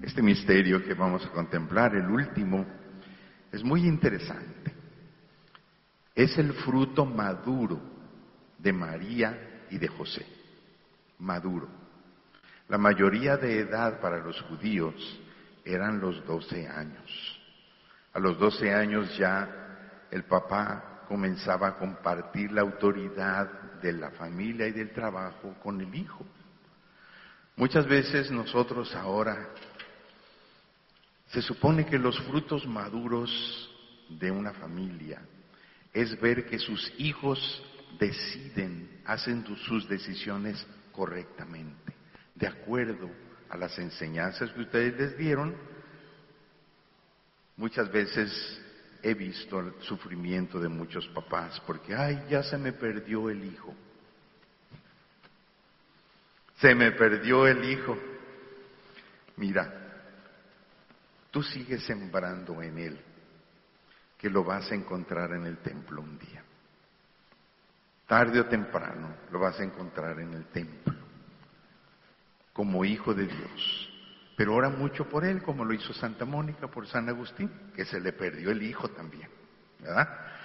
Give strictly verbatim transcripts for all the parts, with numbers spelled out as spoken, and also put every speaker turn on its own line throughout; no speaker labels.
Este misterio que vamos a contemplar, el último, es muy interesante. Es el fruto maduro de María y de José. Maduro. La mayoría de edad para los judíos eran los doce años. A los doce años ya el papá comenzaba a compartir la autoridad de la familia y del trabajo con el hijo. Muchas veces nosotros ahora se supone que los frutos maduros de una familia es ver que sus hijos deciden, hacen sus decisiones correctamente, de acuerdo a las enseñanzas que ustedes les dieron. Muchas veces he visto el sufrimiento de muchos papás porque, ay, ya se me perdió el hijo. Se me perdió el hijo. Mira, tú sigues sembrando en él, que lo vas a encontrar en el templo un día. Tarde o temprano lo vas a encontrar en el templo, como hijo de Dios. Pero ora mucho por él, como lo hizo Santa Mónica por San Agustín, que se le perdió el hijo también, ¿verdad?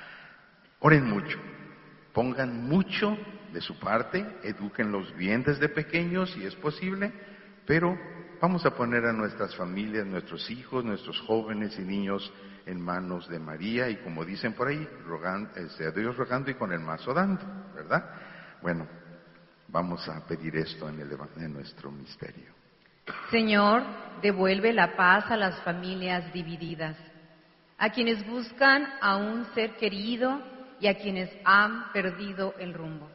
Oren mucho, pongan mucho de su parte, edúquenlos bien desde pequeños si es posible, pero vamos a poner a nuestras familias, nuestros hijos, nuestros jóvenes y niños en manos de María y, como dicen por ahí, rogando, a Dios rogando y con el mazo dando, ¿verdad? Bueno, vamos a pedir esto en, el, en nuestro misterio.
Señor, devuelve la paz a las familias divididas, a quienes buscan a un ser querido y a quienes han perdido el rumbo.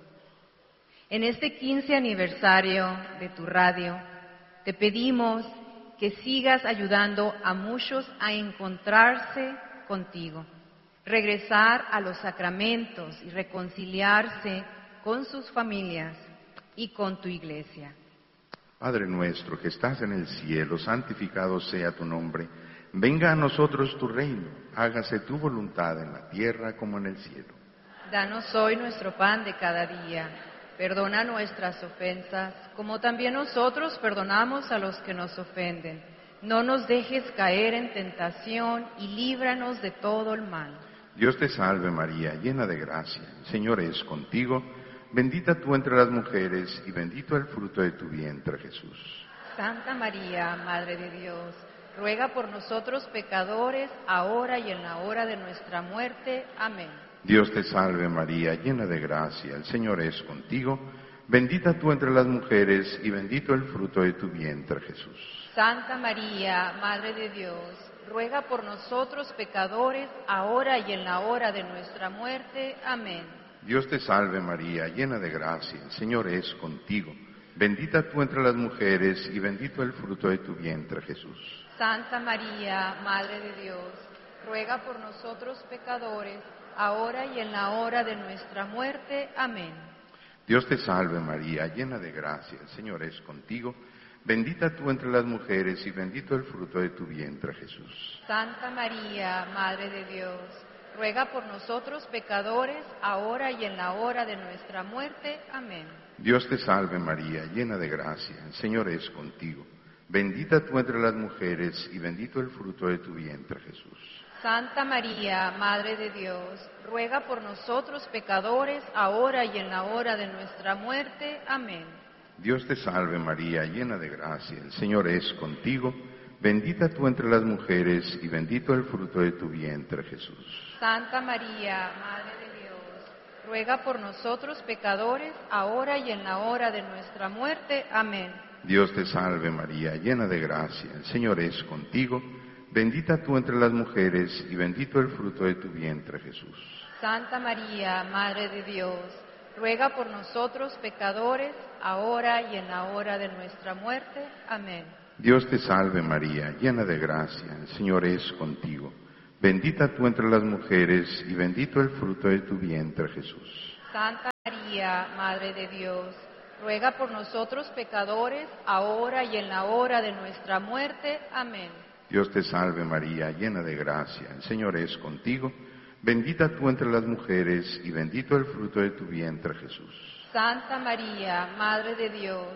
En este quince aniversario de tu radio, te pedimos que sigas ayudando a muchos a encontrarse contigo, regresar a los sacramentos y reconciliarse con sus familias y con tu iglesia.
Padre nuestro que estás en el cielo, santificado sea tu nombre. Venga a nosotros tu reino, hágase tu voluntad en la tierra como en el cielo.
Danos hoy nuestro pan de cada día. Perdona nuestras ofensas, como también nosotros perdonamos a los que nos ofenden. No nos dejes caer en tentación y líbranos de todo el mal.
Dios te salve María, llena de gracia, el Señor es contigo. Bendita tú entre las mujeres y bendito el fruto de tu vientre, Jesús.
Santa María, Madre de Dios, ruega por nosotros pecadores, ahora y en la hora de nuestra muerte. Amén.
Dios te salve María, llena de gracia, el Señor es contigo. Bendita tú entre las mujeres y bendito el fruto de tu vientre, Jesús.
Santa María, Madre de Dios, ruega por nosotros pecadores, ahora y en la hora de nuestra muerte. Amén.
Dios te salve María, llena de gracia, el Señor es contigo. Bendita tú entre las mujeres y bendito el fruto de tu vientre, Jesús.
Santa María, Madre de Dios, ruega por nosotros pecadores, ahora y en la hora de nuestra muerte. Amén.
Dios te salve María, llena de gracia, el Señor es contigo. Bendita tú entre las mujeres y bendito el fruto de tu vientre, Jesús.
Santa María, Madre de Dios, ruega por nosotros pecadores, ahora y en la hora de nuestra muerte. Amén.
Dios te salve María, llena de gracia, el Señor es contigo. Bendita tú entre las mujeres y bendito el fruto de tu vientre, Jesús.
Santa María, Madre de Dios, ruega por nosotros pecadores, ahora y en la hora de nuestra muerte. Amén.
Dios te salve María, llena de gracia, el Señor es contigo. Bendita tú entre las mujeres y bendito el fruto de tu vientre, Jesús.
Santa María, Madre de Dios, ruega por nosotros pecadores, ahora y en la hora de nuestra muerte. Amén.
Dios te salve María, llena de gracia, el Señor es contigo. Bendita tú entre las mujeres y bendito el fruto de tu vientre, Jesús.
Santa María, Madre de Dios, ruega por nosotros pecadores, ahora y en la hora de nuestra muerte. Amén.
Dios te salve María, llena de gracia, el Señor es contigo. Bendita tú entre las mujeres y bendito el fruto de tu vientre, Jesús.
Santa María, Madre de Dios, ruega por nosotros pecadores, ahora y en la hora de nuestra muerte. Amén.
Dios te salve María, llena de gracia, el Señor es contigo. Bendita tú entre las mujeres y bendito el fruto de tu vientre, Jesús.
Santa María, Madre de Dios,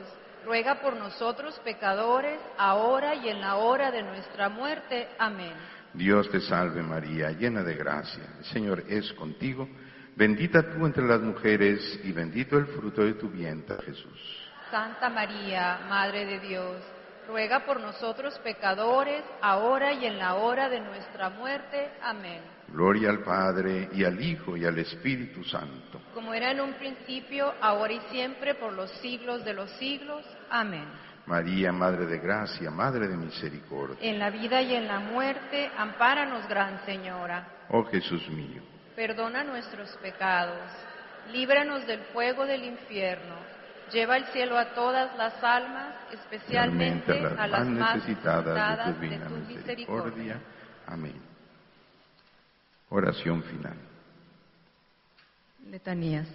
ruega por nosotros pecadores, ahora y en la hora de nuestra muerte. Amén.
Dios te salve María, llena de gracia, el Señor es contigo, bendita tú entre las mujeres y bendito el fruto de tu vientre, Jesús.
Santa María, Madre de Dios, ruega por nosotros pecadores, ahora y en la hora de nuestra muerte. Amén.
Gloria al Padre, y al Hijo, y al Espíritu Santo.
Como era en un principio, ahora y siempre, por los siglos de los siglos. Amén.
María, Madre de Gracia, Madre de Misericordia.
En la vida y en la muerte, ampáranos, Gran Señora.
Oh Jesús mío,
Perdona nuestros pecados, líbranos del fuego del infierno, lleva al cielo a todas las almas, especialmente
realmente
a las más
necesitadas de tu
de
divina
tu
misericordia.
misericordia.
Amén. Oración final.
Letanías.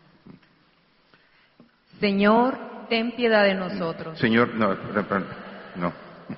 Señor, ten piedad de nosotros.
Señor, no, no, no.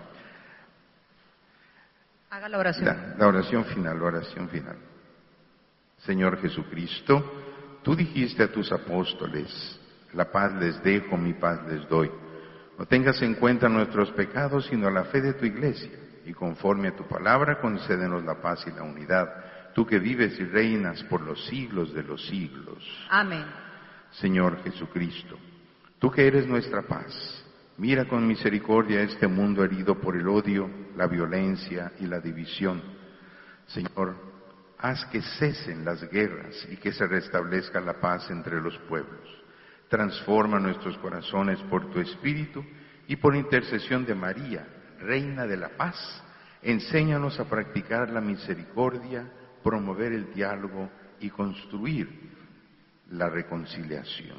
Haga la oración.
La, la oración final, la oración final. Señor Jesucristo, tú dijiste a tus apóstoles, la paz les dejo, mi paz les doy. No tengas en cuenta nuestros pecados, sino la fe de tu iglesia. Y conforme a tu palabra, concédenos la paz y la unidad. Tú que vives y reinas por los siglos de los siglos.
Amén.
Señor Jesucristo, tú que eres nuestra paz, mira con misericordia este mundo herido por el odio, la violencia y la división. Señor, haz que cesen las guerras y que se restablezca la paz entre los pueblos. Transforma nuestros corazones por tu Espíritu y por intercesión de María, Reina de la Paz, enséñanos a practicar la misericordia, promover el diálogo y construir la reconciliación.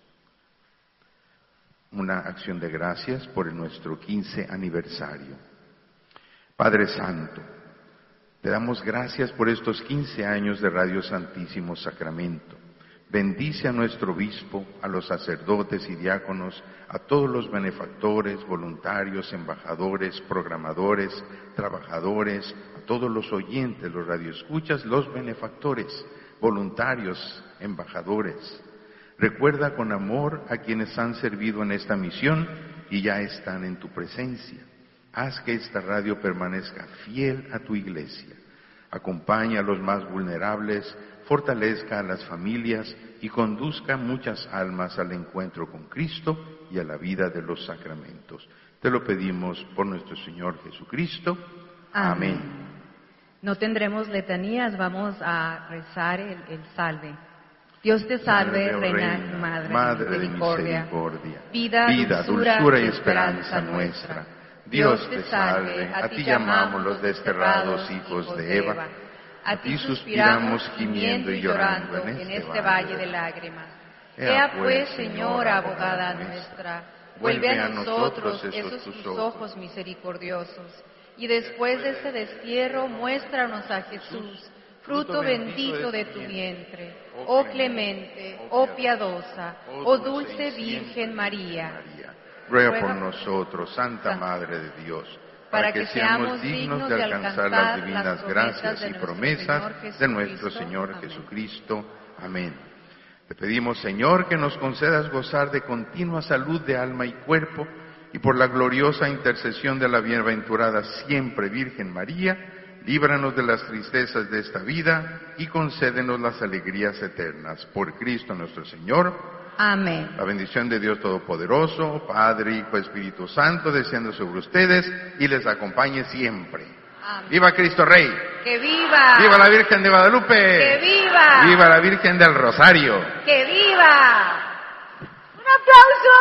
Una acción de gracias por nuestro quince aniversario. Padre Santo, te damos gracias por estos quince años de Radio Santísimo Sacramento. Bendice a nuestro obispo, a los sacerdotes y diáconos, a todos los benefactores, voluntarios, embajadores, programadores, trabajadores, a todos los oyentes, los radioescuchas, los benefactores, voluntarios, embajadores. Recuerda con amor a quienes han servido en esta misión y ya están en tu presencia. Haz que esta radio permanezca fiel a tu iglesia. Acompaña a los más vulnerables, fortalezca a las familias y conduzca muchas almas al encuentro con Cristo y a la vida de los sacramentos. Te lo pedimos por nuestro Señor Jesucristo. Amén. Amén.
No tendremos letanías, vamos a rezar el, el salve. Dios te salve,
Salve,
Reina,
Reina,
Madre,
Madre
de misericordia,
misericordia,
vida,
vida
dulzura,
dulzura y
esperanza
esperanza
nuestra.
nuestra. Dios te salve, a ti llamamos los desterrados hijos de Eva,
a ti suspiramos gimiendo y llorando en este valle de lágrimas. Ea pues, Señora, abogada nuestra, vuelve a nosotros esos tus ojos misericordiosos, y después de ese destierro muéstranos a Jesús, fruto bendito de tu vientre, oh clemente, oh piadosa, oh dulce Virgen María.
Ruega por nosotros, Santa Madre de Dios, para que seamos dignos de alcanzar las divinas gracias y promesas de nuestro Señor Jesucristo. Amén. Te pedimos, Señor, que nos concedas gozar de continua salud de alma y cuerpo, y por la gloriosa intercesión de la bienaventurada siempre Virgen María, líbranos de las tristezas de esta vida y concédenos las alegrías eternas. Por Cristo nuestro Señor.
Amén.
La bendición de Dios Todopoderoso, Padre, Hijo, Espíritu Santo, descienda sobre ustedes y les acompañe siempre.
Amén.
¡Viva Cristo Rey!
¡Que viva!
¡Viva la Virgen de Guadalupe!
¡Que viva!
¡Viva la Virgen del Rosario!
¡Que viva! ¡Un aplauso!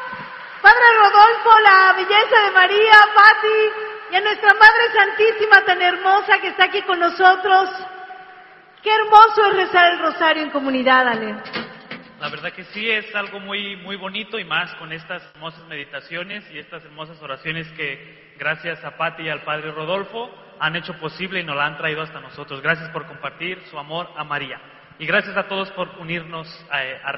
Padre Rodolfo, la belleza de María, Pati, y a nuestra Madre Santísima tan hermosa que está aquí con nosotros. Qué hermoso es rezar el rosario en comunidad, Ale.
La verdad que sí, es algo muy muy bonito, y más con estas hermosas meditaciones y estas hermosas oraciones que gracias a Pati y al Padre Rodolfo han hecho posible y nos la han traído hasta nosotros. Gracias por compartir su amor a María, y gracias a todos por unirnos a, a